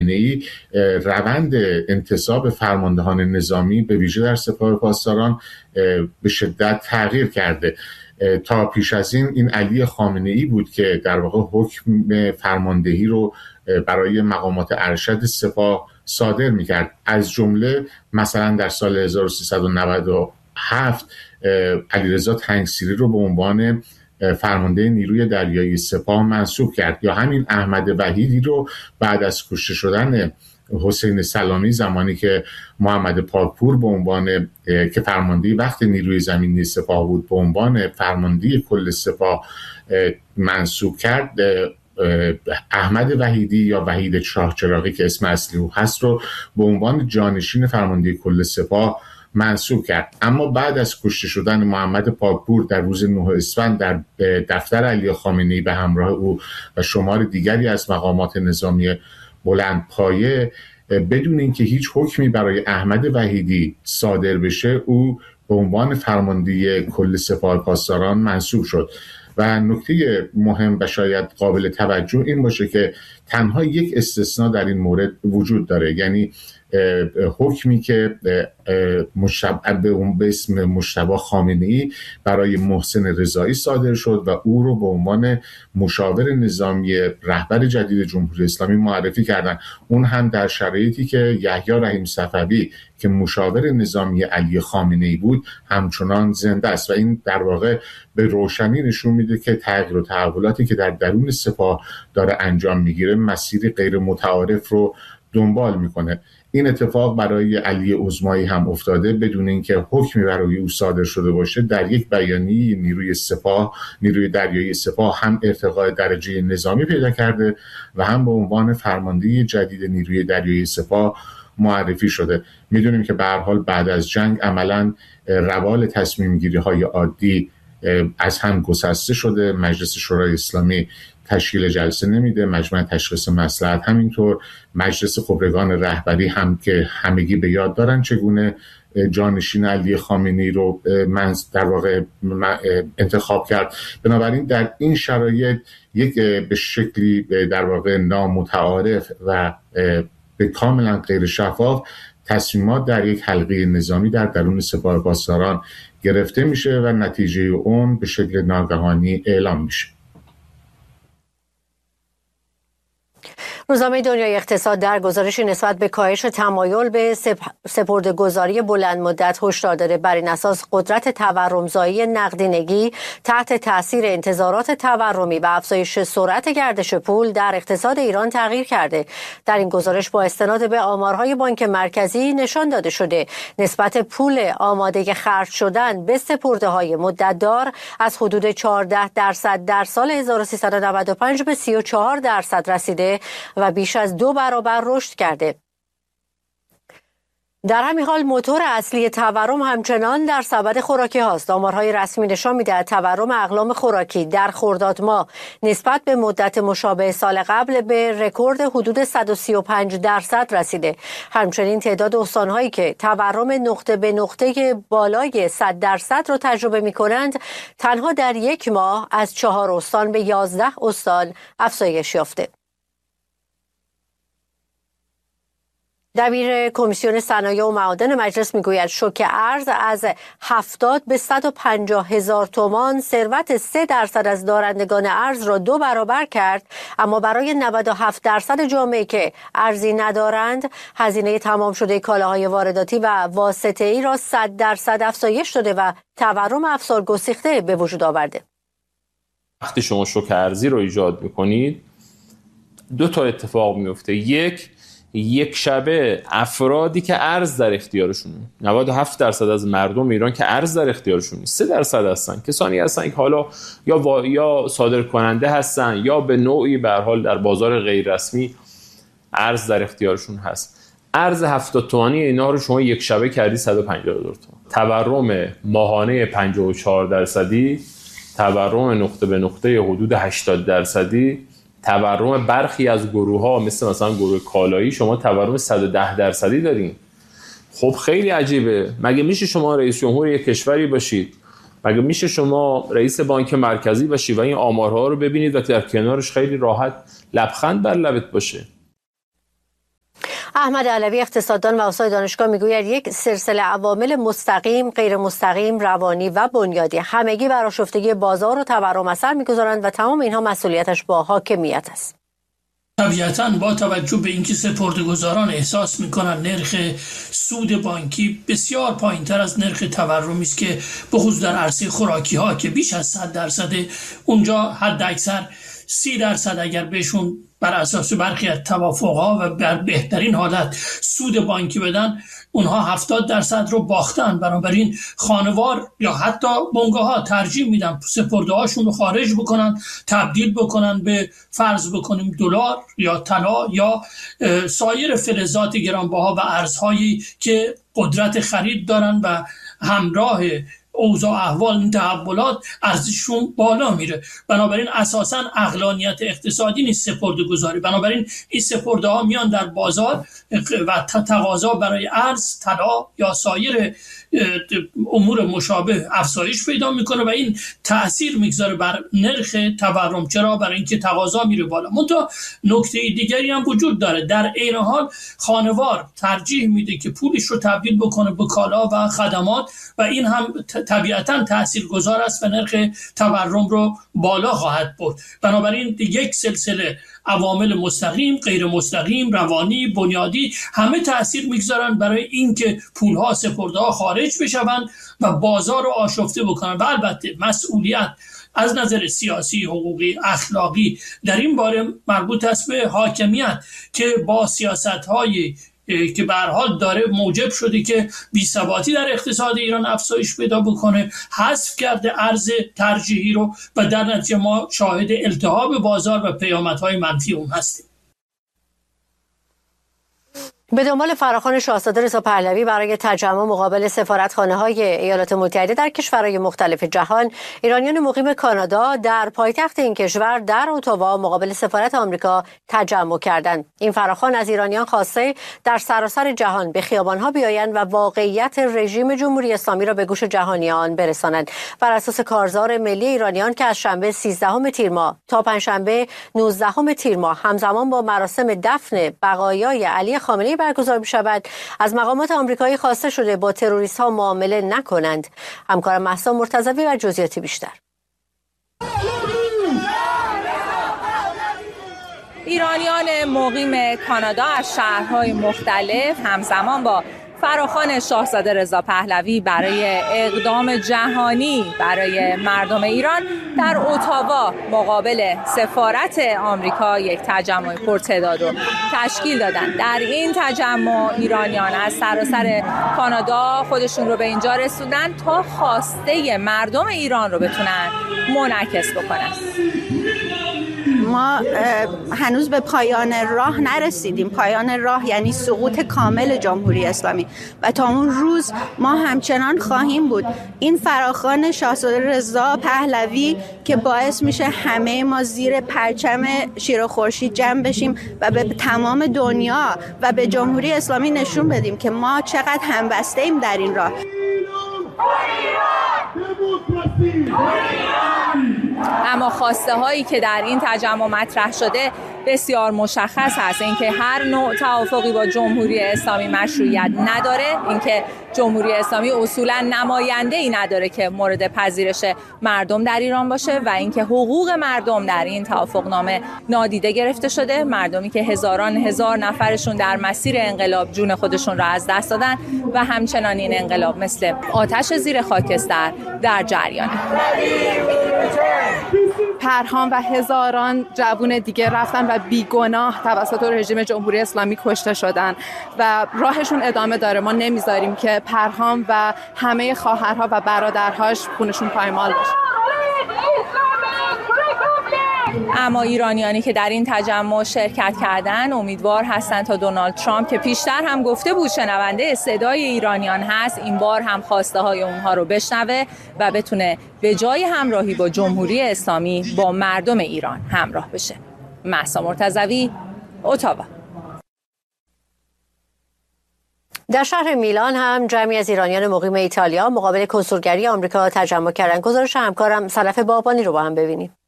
ای روند انتصاب فرماندهان نظامی به ویژه در سپاه پاسداران به شدت تغییر کرده. تا پیش از این علی خامنه ای بود که در واقع حکم فرماندهی رو برای مقامات ارشد سپاه صادر می‌کرد. از جمله مثلا در سال 1397 علیرضا تنگسیری رو به عنوان فرمانده نیروی دریایی سپاه منصوب کرد، یا همین احمد وحیدی رو بعد از کشته شدن حسین سلامی زمانی که محمد پاکپور به عنوان که فرمانده وقت نیروی زمینی سپاه بود به عنوان فرمانده کل سپاه منصوب کرد. احمد وحیدی یا وحید شاهچراغی که اسم اصلی او هست رو به عنوان جانشین فرمانده کل سپاه منصوب کرد. اما بعد از کشته شدن محمد پاکپور در روز 9 اسفند در دفتر علی خامنه‌ای به همراه او و شمار دیگری از مقامات نظامی بلندپایه، بدون اینکه هیچ حکمی برای احمد وحیدی صادر بشه، او به عنوان فرمانده کل سپاه پاسداران منصوب شد. و نکته مهم و شاید قابل توجه این باشه که تنها یک استثناء در این مورد وجود داره، یعنی حکمی که به اسم مجتبی خامنه‌ای برای محسن رضایی صادر شد و او رو به عنوان مشاور نظامی رهبر جدید جمهوری اسلامی معرفی کردن. اون هم در شرایطی که یحیی رحیم صفوی که مشاور نظامی علی خامنه‌ای بود همچنان زنده است، و این در واقع به روشنی نشون میده که تغییر و تحولاتی که در درون سپاه داره انجام میگیره مسیری غیر متعارف رو دنبال میکنه. این اتفاق برای علی عظمایی هم افتاده بدون اینکه حکمی برای او صادر شده باشه. در یک بیانیه نیروی دریایی سپاه هم ارتقای درجه نظامی پیدا کرده و هم به عنوان فرمانده جدید نیروی دریایی سپاه معرفی شده. میدونیم که به هر حال بعد از جنگ عملاً روال تصمیم گیری های عادی از هم گسسته شده. مجلس شورای اسلامی تشکیل جلسه نمیده، مجمع تشخیص مصلحت همینطور، مجلس خبرگان رهبری هم که همگی به یاد دارن چگونه جانشین علی خامنه‌ای رو در واقع انتخاب کرد. بنابراین در این شرایط یک به شکلی در واقع نامتعارف و به کاملا غیر شفاف تصمیمات در یک حلقه نظامی در درون سپاه پاسداران گرفته میشه و نتیجه اون به شکل ناگهانی اعلام میشه. روزنامه دنیای اقتصاد در گزارشی نسبت به کاهش تمایل به سپرده‌گذاری بلند مدت هشدار داده. بر این اساس قدرت تورمزایی نقدینگی تحت تاثیر انتظارات تورمی و افزایش سرعت گردش پول در اقتصاد ایران تغییر کرده. در این گزارش با استناد به آمارهای بانک مرکزی نشان داده شده نسبت پول آماده خرج شدن به سپرده‌های مدت‌دار از حدود 14% در سال 1395 به 34% رسیده و بیش از 2 برابر رشد کرده. در همین حال موتور اصلی تورم همچنان در سبد خوراکی هاست. آمارهای رسمی نشان می‌دهد تورم اقلام خوراکی در خرداد ماه نسبت به مدت مشابه سال قبل به رکورد حدود 135% رسیده. همچنین تعداد استان‌هایی که تورم نقطه به نقطه بالای 100% را تجربه می‌کنند تنها در یک ماه از 4 استان به 11 استان افزایش یافته. دبیر کمیسیون صنایع و معادن مجلس میگوید شوک ارز از 70 به 150 هزار تومان ثروت 3% از دارندگان ارز را 2 برابر کرد، اما برای 97% جامعه که ارزی ندارند هزینه تمام شده کالاهای وارداتی و واسطه‌ای را 100% افزایش داده و تورم افسار گسیخته به وجود آورده. وقتی شما شوک ارزی رو ایجاد میکنید 2 تا اتفاق میفته. یک شبه افرادی که ارز در اختیارشونه، 97% از مردم ایران که ارز در اختیارشون نیست، 3% هستن کسانی هستن که حالا یا صادر کننده هستن یا به نوعی به هر حال در بازار غیر رسمی ارز در اختیارشون هست. ارز 70 تومانی اینا رو شما یک شبه کردی 150,000 تومان. تورم ماهانه 54%، تورم نقطه به نقطه حدود 80%، تورم برخی از گروه‌ها مثلا گروه کالایی شما تورم 110% دارین. خب خیلی عجیبه. مگه میشه شما رئیس جمهور یک کشوری باشید، مگه میشه شما رئیس بانک مرکزی باشید و این آمارها رو ببینید و در کنارش خیلی راحت لبخند بر لبت باشه؟ احمد علوی اقتصاددان و استاد دانشگاه میگوید یک سلسله عوامل مستقیم، غیر مستقیم، روانی و بنیادی همگی بر آشفتگی بازار و تورم اثر میگذارند و تمام اینها مسئولیتش با حاکمیت است. طبیعتاً با توجه به اینکه سپرده‌گذاران احساس می‌کنند نرخ سود بانکی بسیار پایین‌تر از نرخ تورمی است که بخصوص در عرصه خوراکی‌ها که بیش از 100% اونجا حداکثر 30% اگر بهشون بر اساس برخی از توافق‌ها و بر بهترین حالت سود بانکی بدن، اونها 70% رو باختن. بنابراین خانوار یا حتی بنگاه‌ها ترجیح میدن سپرده‌هاشون رو خارج بکنن، تبدیل بکنن به فرض بکنیم دلار یا طلا یا سایر فلزات گرانبها و ارزهایی که قدرت خرید دارن و همراه اوضاع احوال این تحولات ارزششون بالا میره. بنابراین اساساً عقلانیت اقتصادی نیست سپرده‌گذاری. بنابراین این سپرده ها میان در بازار و تقاضا برای ارز، طلا یا سایر امور مشابه افزایش پیدا میکنه و این تأثیر میگذاره بر نرخ تورم. چرا؟ برای اینکه تقاضا میره بالا. منتها نکته دیگری هم وجود داره. در عین حال خانوار ترجیح میده که پولش رو تبدیل بکنه به کالا و خدمات و این هم طبیعتاً تاثیرگذار است و نرخ تورم رو بالا خواهد برد. بنابراین یک سلسله عوامل مستقیم، غیر مستقیم، روانی، بنیادی همه تأثیر میگذارن برای اینکه پولها، سپرده‌ها خارج بشوند و بازار رو آشفته بکنن. و البته مسئولیت از نظر سیاسی، حقوقی، اخلاقی در این باره مربوط است به حاکمیت که با سیاست‌های که به هر حال داره موجب شده که بی‌ثباتی در اقتصاد ایران افزایش پیدا بکنه، حذف کرده ارز ترجیحی رو و در نتیجه ما شاهد التهاب بازار و پیامدهای منفی اون هستیم. به دنبال فراخوان شاهزاده رضا پهلوی برای تجمع مقابل سفارتخانه‌های ایالات متحده در کشورهای مختلف جهان، ایرانیان مقیم کانادا در پایتخت این کشور در اتاوا مقابل سفارت آمریکا تجمع کردند. این فراخوان از ایرانیان خواسته در سراسر جهان به خیابان‌ها بیایند و واقعیت رژیم جمهوری اسلامی را به گوش جهانیان برسانند. بر اساس کارزار ملی ایرانیان که از شنبه 13 تیر ماه تا پنجشنبه 19 تیر ماه همزمان با مراسم دفن بقایای علی خامنه‌ای برگزار می‌شود، از مقامات آمریکایی خواسته شده با تروریست‌ها معامله نکنند. همکارم مهسا مرتضوی و جزئیات بیشتر. ایرانیان مقیم کانادا از شهرهای مختلف همزمان با فراخوان شاهزاده رضا پهلوی برای اقدام جهانی برای مردم ایران در اتاوا مقابل سفارت آمریکا یک تجمع پرتعداد رو تشکیل دادند. در این تجمع ایرانیان از سراسر کانادا خودشون رو به اینجا رسوندن تا خواسته مردم ایران رو بتونن منعکس بکنن. ما هنوز به پایان راه نرسیدیم. پایان راه یعنی سقوط کامل جمهوری اسلامی و تا اون روز ما همچنان خواهیم بود. این فراخوان شاهزاده رضا پهلوی که باعث میشه همه ما زیر پرچم شیر و خورشید جمع بشیم و به تمام دنیا و به جمهوری اسلامی نشون بدیم که ما چقدر همبسته ایم در این راه. اما خواسته هایی که در این تجمع مطرح شده بسیار مشخص هست. اینکه هر نوع توافقی با جمهوری اسلامی مشروعیت نداره، اینکه جمهوری اسلامی اصولا نماینده‌ای نداره که مورد پذیرش مردم در ایران باشه و اینکه حقوق مردم در این توافقنامه نادیده گرفته شده. مردمی که هزاران هزار نفرشون در مسیر انقلاب جون خودشون را از دست دادن و همچنان این انقلاب مثل آتش زیر خاکستر در جریانه. پرهام و هزاران جوان دیگه رفتن و بیگناه توسط رژیم جمهوری اسلامی کشته شدن و راهشون ادامه داره. ما نمیذاریم که پرهام و همه خواهرها و برادرهاش خونشون پایمال بشه. اما ایرانیانی که در این تجمع شرکت کردن امیدوار هستند تا دونالد ترامپ که پیشتر هم گفته بود شنونده صدای ایرانیان هست، این بار هم خواسته های اونها رو بشنوه و بتونه به جای همراهی با جمهوری اسلامی با مردم ایران همراه بشه. مهسا مرتضوی، اتاوا. در شهر میلان هم جمعی از ایرانیان مقیم ایتالیا مقابل کنسولگری آمریکا تجمع کردند. گزارش همکارم سلف بابانی رو با هم ببینیم.